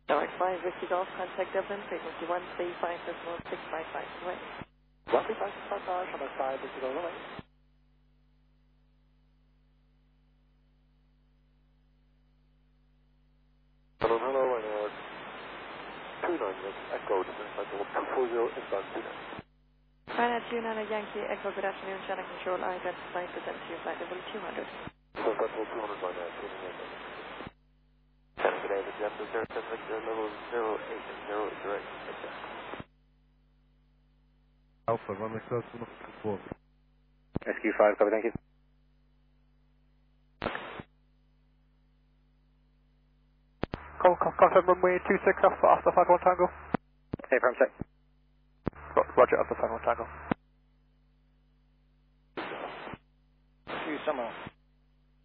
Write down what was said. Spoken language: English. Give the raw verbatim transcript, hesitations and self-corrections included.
Alright, five, Whiskey Golf, contact Dublin, frequency one three five decimal six five five, away. one three five six five five, number five, Whiskey Golf, away. Hello, hello, and uh, two nine Echo, descent cycle two four zero, inbound two nine. Final two nine Yankee, Echo, good afternoon, channel control, I identify, present to you flight level two hundred. So that's all two hundred by now, two hundred. Channel today, the Jeff is zero seven Victor, level zero eight zero, direct, Victor. Alpha, run the close enough to four. S Q five, copy, thank you. Call, contact runway two six, after, after five one Tango. Hey, from check. Roger, after five one Tango. Two summer.